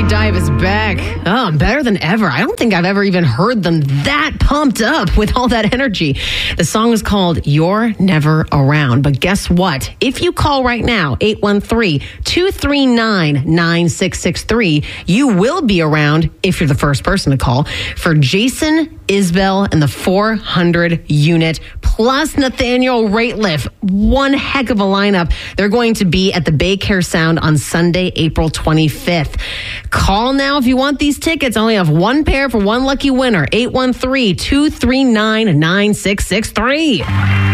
Free Dive is back. Oh, better than ever. I don't think I've ever even heard them that pumped up with all that energy. The song is called You're Never Around. But guess what? If you call right now, 813-239-9663, you will be around, if you're the first person to call, for Jason Isbell and the 400 unit plus Nathaniel Rateliff. One heck of a lineup. They're going to be at the Baycare Sound on Sunday, April 25th. Call now if you want these tickets. I only have one pair for one lucky winner. 813-239-9663.